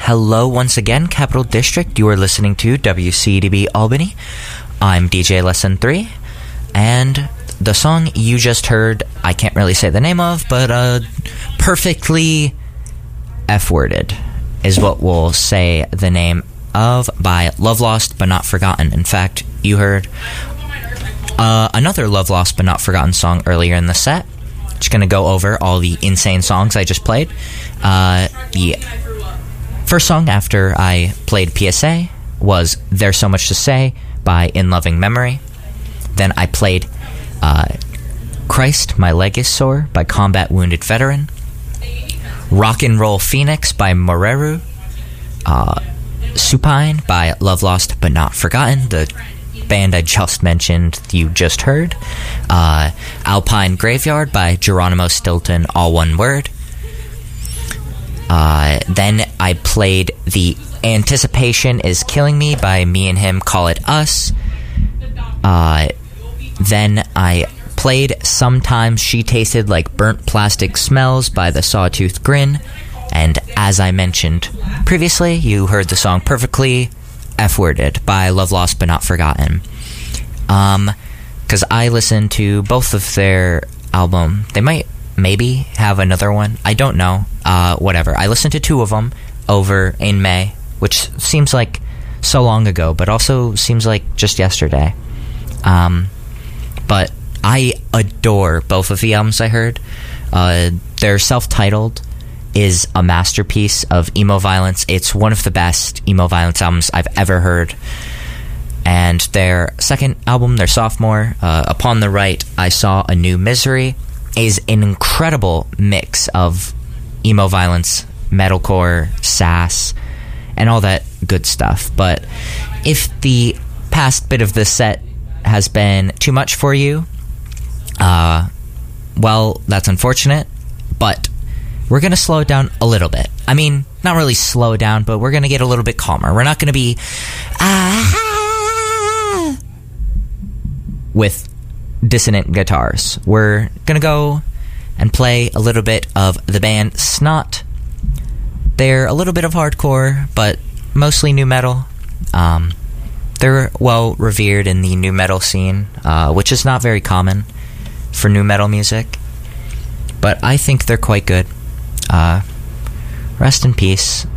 Hello once again, Capital District. You are listening to WCDB Albany. I'm DJ Lesson 3, and the song you just heard, I can't really say the name of, but perfectly F-worded is what we'll say the name of, by Love Lost But Not Forgotten. In fact, you heard another Love Lost But Not Forgotten song earlier in the set. Just going to go over all the insane songs I just played. The first song after I played PSA was There's So Much to Say by In Loving Memory. Then I played Christ, My Leg is Sore by Combat Wounded Veteran. Rock and Roll Phoenix by Moreru. Supine by Love Lost But Not Forgotten, the band I just mentioned you just heard. Alpine Graveyard by Geronimo Stilton, all one word. Then I played the Anticipation Is Killing Me by Me and Him, Call It Us. Then I played Sometimes She Tasted Like Burnt Plastic Smells by the Sawtooth Grin. And as I mentioned previously, you heard the song Perfectly F-worded by Love Lost But Not Forgotten. Because I listened to both of their album. They might maybe have another one. I don't know. Whatever. I listened to two of them over in May, which seems like so long ago, but also seems like just yesterday. But I adore both of the albums I heard. Their self-titled is a masterpiece of emo violence. It's one of the best emo violence albums I've ever heard. And their second album, their sophomore, Upon the Right, I Saw a New Misery, is an incredible mix of emo violence, metalcore, sass, and all that good stuff. But if the past bit of this set has been too much for you, well, that's unfortunate, but we're going to slow it down a little bit. I mean, not really slow it down, but we're going to get a little bit calmer. We're not going to be with dissonant guitars. We're going to go and play a little bit of the band Snot. They're a little bit of hardcore, but mostly nu metal. They're well revered in the nu metal scene, which is not very common for nu metal music. But I think they're quite good. Rest in peace,